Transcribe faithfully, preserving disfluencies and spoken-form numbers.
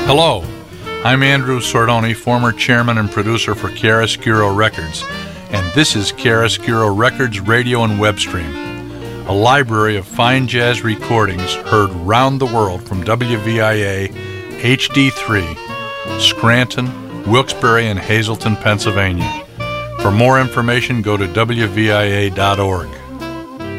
Hello, I'm Andrew Sordoni, former chairman and producer for Chiaroscuro Records, and this is Chiaroscuro Records Radio and Web Stream, a library of fine jazz recordings heard round the world from W V I A H D three, Scranton, Wilkes-Barre, and Hazleton, Pennsylvania. For more information, go to W V I A dot org.